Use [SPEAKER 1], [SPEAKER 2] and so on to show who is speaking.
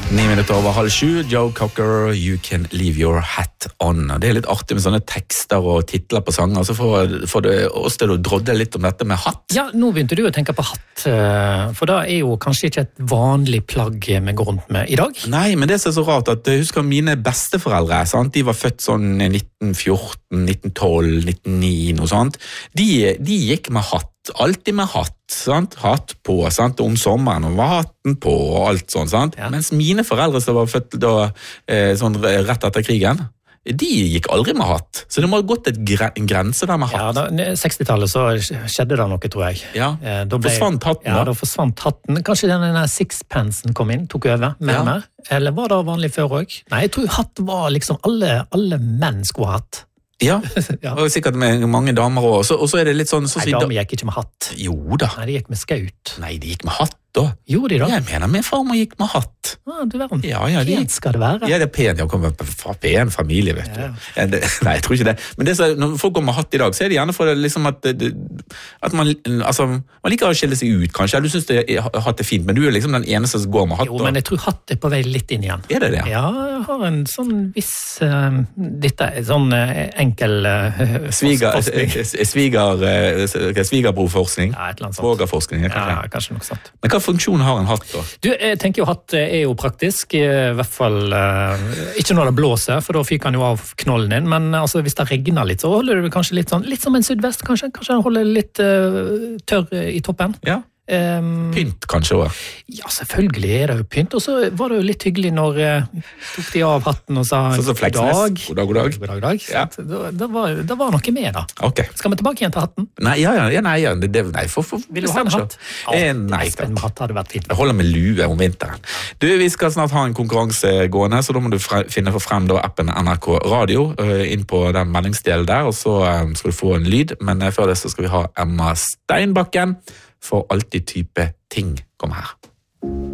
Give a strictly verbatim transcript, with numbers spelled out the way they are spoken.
[SPEAKER 1] Ni minutter over halv sju, Joe Cocker, You Can Leave Your Hat On. Det er litt artig med sånne tekster og titler på sanger, så får, får det oss til å drodde litt om dette med hatt.
[SPEAKER 2] Ja, nå begynte du å tenke på hatt, for da er jo kanskje ikke et vanlig plagg vi går rundt med i dag.
[SPEAKER 1] Nei, men det er så rart at jeg husker mine besteforeldre, sant? De var født sånn nitten fjorten, nitten tolv, nitten ni, noe sånt. De, de gikk med hatt. Alltid med hatt, sant? Hatt på, sant? Om sommeren var hatten på og alt sånt, sant? Ja. Mens mine foreldre som var født da, eh, sånn rett etter krigen, de gikk aldri med hatt, så det må ha gått et gre- en grense der med hatt.
[SPEAKER 2] Ja, da, sekstitallet så skjedde det noe, tror jeg.
[SPEAKER 1] Ja,
[SPEAKER 2] eh, da ble,
[SPEAKER 1] forsvant hatten
[SPEAKER 2] ja,
[SPEAKER 1] da.
[SPEAKER 2] da forsvant hatten. Kanskje den der sixpensen kom inn, tok over, mer
[SPEAKER 1] Ja.
[SPEAKER 2] og mer. Eller var det vanlig før også? Nei, jeg tror hatt var liksom, alle, alle menn skulle ha hatt.
[SPEAKER 1] Ja,
[SPEAKER 2] Ja.
[SPEAKER 1] og sikkert med mange damer også. Og så er det litt sånn... Så
[SPEAKER 2] Nei, damer gikk ikke med hatt.
[SPEAKER 1] Jo da.
[SPEAKER 2] Nei, de gikk med skaut.
[SPEAKER 1] Nei, de gikk med hatt da.
[SPEAKER 2] Gjorde de da?
[SPEAKER 1] Jeg mener min farmor gikk med hatt.
[SPEAKER 2] Ah, du verden.
[SPEAKER 1] Ja, ja, de...
[SPEAKER 2] Pent skal det være.
[SPEAKER 1] Ja, det er pent. Jeg kommer fra pen familie, vet du.
[SPEAKER 2] Ja.
[SPEAKER 1] Ja, det, nei, jeg tror ikke det. Men det så, når folk går med hatt i dag, så er det gjerne for det, liksom at, det, at man, altså, man liker å skille seg ut, kanskje. Du synes det er, hatt er fint, men du er liksom den eneste som går med hatt.
[SPEAKER 2] Jo, men jeg tror hatt er på vei litt inn igjen.
[SPEAKER 1] Er det det?
[SPEAKER 2] Ja, jeg har en sånn viss... Uh, dette er sånn uh, enkel uh,
[SPEAKER 1] Sviger, sviger, uh, svigerbroforskning?
[SPEAKER 2] Ja, et eller annet sånt.
[SPEAKER 1] Svogerforskning,
[SPEAKER 2] kanskje. Ja, kanskje noe sånt.
[SPEAKER 1] Men hva funksjon har en hatt da?
[SPEAKER 2] Du, jeg tenker jo hatt er jo praktisk, i hvert fall uh, ikke når det blåser, for da fyker han jo av knollen din, men altså, hvis det regner litt, så holder det kanskje litt sånn, litt som en sydvest, kanskje, kanskje han holder litt uh, tørr i toppen.
[SPEAKER 1] Ja.
[SPEAKER 2] Um,
[SPEAKER 1] pynt kanskje også?
[SPEAKER 2] Ja, selvfølgelig er det jo pynt, og så var det jo litt hyggelig når uh, tok de av hatten og sa
[SPEAKER 1] så, så
[SPEAKER 2] god dag.
[SPEAKER 1] God dag, god dag.
[SPEAKER 2] God dag, dag.
[SPEAKER 1] Ja.
[SPEAKER 2] Da, da, var, da var noe med da.
[SPEAKER 1] Ok.
[SPEAKER 2] Skal vi tilbake igjen til hatten?
[SPEAKER 1] Nei, ja, ja, nei, ja, det, nei, for, for,
[SPEAKER 2] Vil du ha en hatt?
[SPEAKER 1] Ja, eh, nei,
[SPEAKER 2] Espen med hatt hadde vært fint.
[SPEAKER 1] Jeg holder med lue om vinteren. Du, vi skal snart ha en konkurranse gående, så da må du fre, finne frem da appen N R K Radio, uh, inn på den meldingsdelen der, og så um, skal du få en lyd, men uh, før det så skal vi ha Emma Steinbakken, for alltid type ting. Kom her.